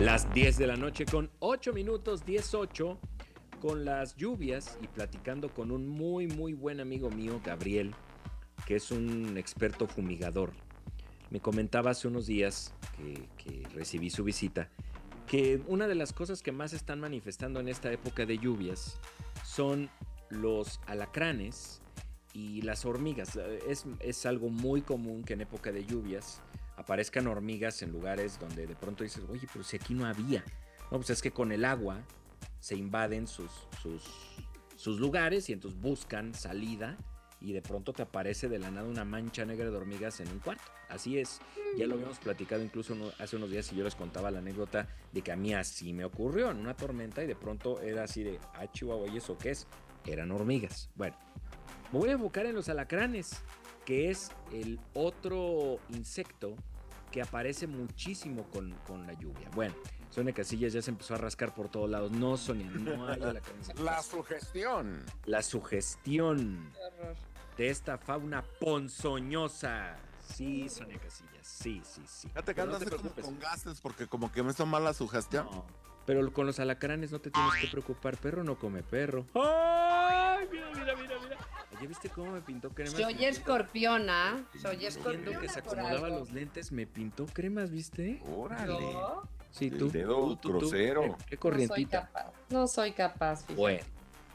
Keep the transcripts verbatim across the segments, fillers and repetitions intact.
Las diez de la noche con ocho minutos, diez ocho, con las lluvias y platicando con un muy, muy buen amigo mío, Gabriel, que es un experto fumigador. Me comentaba hace unos días que, que recibí su visita que una de las cosas que más están manifestando en esta época de lluvias son los alacranes y las hormigas. Es, es algo muy común que en época de lluvias aparezcan hormigas en lugares donde de pronto dices, oye, pero si aquí no había. No, pues es que con el agua se invaden sus, sus, sus lugares y entonces buscan salida y de pronto te aparece de la nada una mancha negra de hormigas en un cuarto. Así es, ya lo habíamos platicado incluso hace unos días y yo les contaba la anécdota de que a mí así me ocurrió en una tormenta y de pronto era así de, ah, Chihuahua, ¿y eso qué es? Eran hormigas. Bueno, me voy a enfocar en los alacranes, que es el otro insecto que aparece muchísimo con, con la lluvia. Bueno, Sonia Casillas ya se empezó a rascar por todos lados. No, Sonia, no hay alacranes. La sugestión. La sugestión de esta fauna ponzoñosa. Sí, Sonia Casillas, sí, sí, sí. Fíjate que andas no como con gases porque como que me hizo mal la sugestión. No, pero con los alacranes no te tienes que preocupar. Perro no come perro. ¡Ay! Mira, mira, mira, mira. ¿Ya viste cómo me pintó cremas? Soy escorpiona. Soy escorpiona. Viendo que se acomodaba los lentes, me pintó cremas, ¿viste? Órale. ¿No? Sí, tú. El dedo tú, tú, grosero. Tú. Qué corrientita. No soy capaz. No soy capaz, fíjate. Bueno.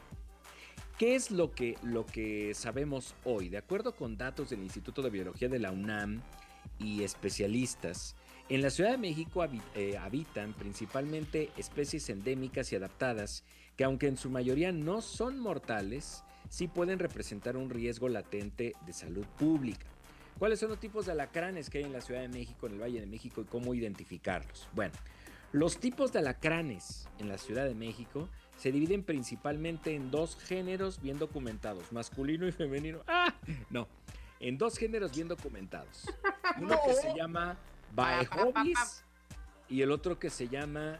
¿Qué es lo que, lo que sabemos hoy? De acuerdo con datos del Instituto de Biología de la UNAM y especialistas, en la Ciudad de México habit, eh, habitan principalmente especies endémicas y adaptadas que, aunque en su mayoría no son mortales, sí pueden representar un riesgo latente de salud pública. ¿Cuáles son los tipos de alacranes que hay en la Ciudad de México, en el Valle de México, y cómo identificarlos? Bueno, los tipos de alacranes en la Ciudad de México se dividen principalmente en dos géneros bien documentados, masculino y femenino. ¡Ah! No, en dos géneros bien documentados. Uno que se llama Baejovis y el otro que se llama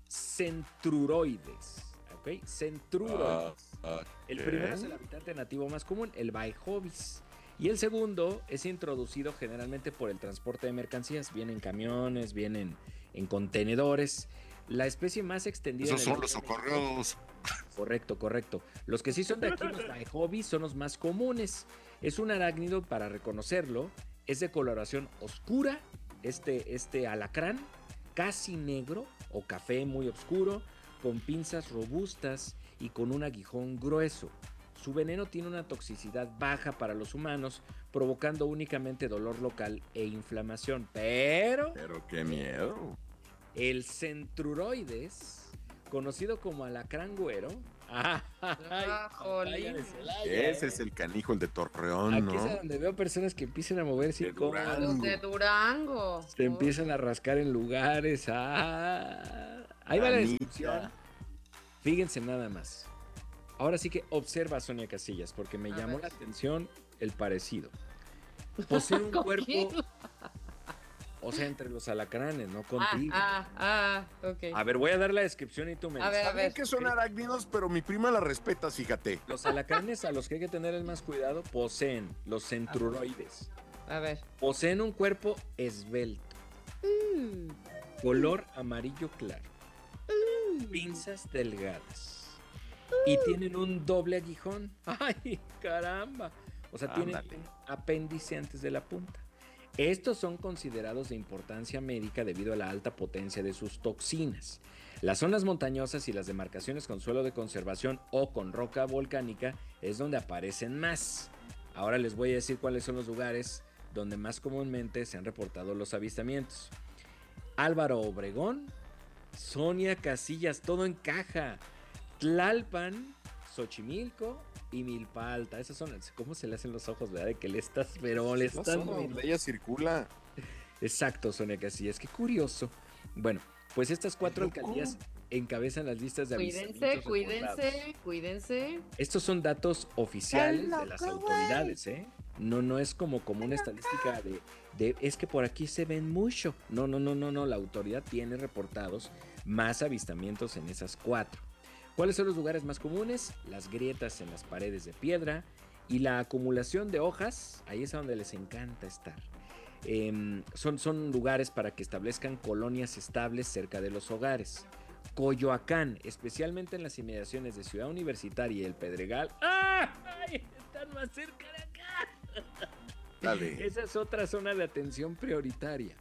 Centruroides. ¿Ok? Centruroides. Uh, uh, el primero es el habitante nativo más común, el Baejovis. Y el segundo es introducido generalmente por el transporte de mercancías, bien en camiones, bien en, en contenedores. La especie más extendida... Esos son los socorridos. Correcto, correcto. Los que sí son de aquí, los Baejovis, son los más comunes. Es un arácnido, para reconocerlo, es de coloración oscura, este, este alacrán, casi negro o café muy oscuro, con pinzas robustas y con un aguijón grueso. Su veneno tiene una toxicidad baja para los humanos, provocando únicamente dolor local e inflamación. Pero... Pero qué miedo. El Centruroides, conocido como alacrán güero. Ah, jolín. Ese es el canijo, el de Torreón, Aquí ¿no? es donde veo personas que empiezan a moverse de como Los de Durango. se empiezan a rascar en lugares. Ah, ahí va la descripción. Fíjense nada más. Ahora sí que observa a Sonia Casillas, porque me a llamó ver. la atención el parecido. Posee un cuerpo, o sea, entre los alacranes, no contigo. Ah, ah, ah, ok. A ver, voy a dar la descripción y tú me A ver, a Saben ver. que son arácnidos, pero mi prima la respeta, fíjate. Los alacranes a los que hay que tener más cuidado poseen los centruroides. A ver. Poseen un cuerpo esbelto, Mm. color amarillo claro, pinzas delgadas y tienen un doble aguijón. ¡Ay, caramba! O sea, tienen Ándale. un apéndice antes de la punta. Estos son considerados de importancia médica debido a la alta potencia de sus toxinas. Las zonas montañosas y las demarcaciones con suelo de conservación o con roca volcánica es donde aparecen más. Ahora les voy a decir cuáles son los lugares donde más comúnmente se han reportado los avistamientos. Álvaro Obregón, Sonia Casillas, todo encaja. Tlalpan, Xochimilco y Milpa Alta. Esas son, ¿cómo se le hacen los ojos, verdad? De que le estás, pero le No estás son donde ella circula. Exacto, Sonia Casillas, qué curioso. Bueno, pues estas cuatro Qué loco. alcaldías encabezan las listas de Cuídense, avistamientos reportados. cuídense, cuídense. Estos son datos oficiales de las autoridades, ¿eh? No, no es como, como una estadística de, de es que por aquí se ven mucho. No, no, no, no, no. La autoridad tiene reportados más avistamientos en esas cuatro. ¿Cuáles son los lugares más comunes? Las grietas en las paredes de piedra y la acumulación de hojas. Ahí es a donde les encanta estar. Eh, son, son lugares para que establezcan colonias estables cerca de los hogares. Coyoacán, especialmente en las inmediaciones de Ciudad Universitaria y El Pedregal. ¡Ah! ¡Ay! Están más cerca de acá. Dale. Esa es otra zona de atención prioritaria.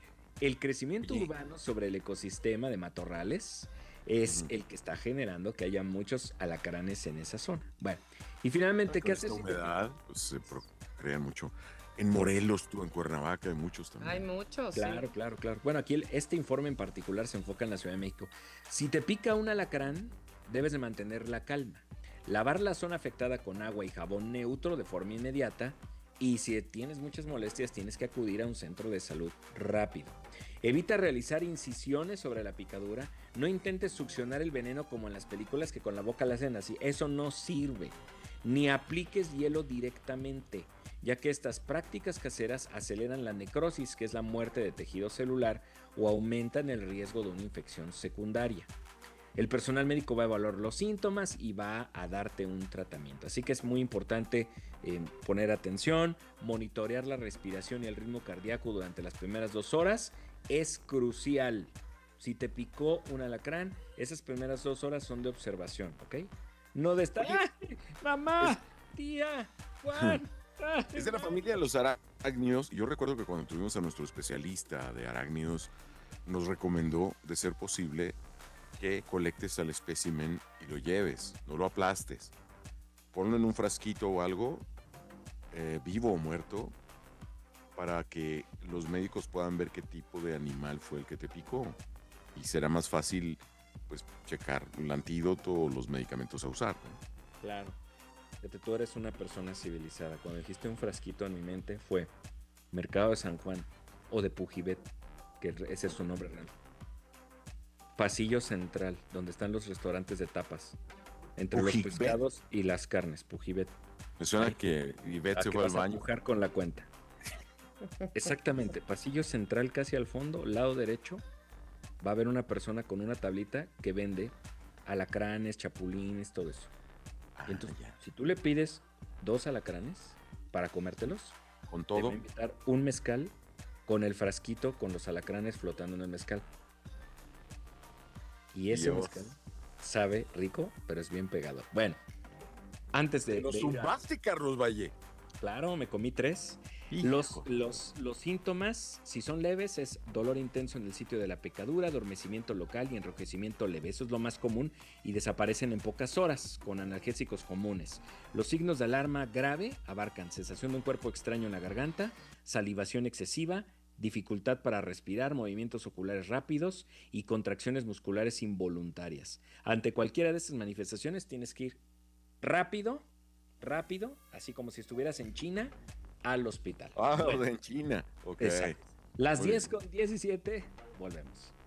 El crecimiento Oye. urbano sobre el ecosistema de matorrales es Ujú. el que está generando que haya muchos alacranes en esa zona. Bueno, y finalmente, ¿qué Con haces? esta si te- humedad, pues se procrean mucho. En Morelos, tú, en Cuernavaca, hay muchos también. Hay muchos. Claro, sí. claro, claro. Bueno, aquí el- este informe en particular se enfoca en la Ciudad de México. Si te pica un alacrán, debes de mantener la calma. Lavar la zona afectada con agua y jabón neutro de forma inmediata. Y si tienes muchas molestias, tienes que acudir a un centro de salud rápido. Evita realizar incisiones sobre la picadura. No intentes succionar el veneno como en las películas que con la boca la hacen así. Eso no sirve. Ni apliques hielo directamente, ya que estas prácticas caseras aceleran la necrosis, que es la muerte de tejido celular, o aumentan el riesgo de una infección secundaria. El personal médico va a evaluar los síntomas y va a darte un tratamiento. Así que es muy importante eh, poner atención, monitorear la respiración y el ritmo cardíaco durante las primeras dos horas. Es crucial. Si te picó un alacrán, esas primeras dos horas son de observación, ¿ok? No de estar, Oye, ¡ay, mamá, tía, Juan! ay, Es de la familia de los arácnidos. Yo recuerdo que cuando tuvimos a nuestro especialista de arácnidos, nos recomendó, de ser posible, que colectes al espécimen y lo lleves, no lo aplastes. Ponlo en un frasquito o algo, eh, vivo o muerto, para que los médicos puedan ver qué tipo de animal fue el que te picó. Y será más fácil, pues, checar el antídoto o los medicamentos a usar, ¿no? Claro. Fíjate, tú eres una persona civilizada. Cuando dijiste un frasquito en mi mente fue Mercado de San Juan o de Pujibet, que ese es su nombre real. Pasillo central, donde están los restaurantes de tapas. Entre Pujibet. los pescados y las carnes, Pujibet. Me suena Ay, que Ivette ¿A se qué fue al vas a baño. pujar con la cuenta? Exactamente, pasillo central casi al fondo, lado derecho, va a haber una persona con una tablita que vende alacranes, chapulines, todo eso. Y entonces, Ah, ya. si tú le pides dos alacranes para comértelos, Con te va todo. a invitar un mezcal con el frasquito con los alacranes flotando en el mezcal. Y ese Dios. mezcal sabe rico, pero es bien pegado. Bueno, antes de, Te lo de ir a- zumbaste, Carlos Valle. Claro, me comí tres. Los, los, los síntomas, si son leves, es dolor intenso en el sitio de la picadura, adormecimiento local y enrojecimiento leve. Eso es lo más común y desaparecen en pocas horas con analgésicos comunes. Los signos de alarma grave abarcan sensación de un cuerpo extraño en la garganta, salivación excesiva, dificultad para respirar, movimientos oculares rápidos y contracciones musculares involuntarias. Ante cualquiera de estas manifestaciones tienes que ir rápido, rápido, así como si estuvieras en China, al hospital. Ah, Bueno, en China. Ok. exacto. Las Muy diez bien. con diecisiete, volvemos.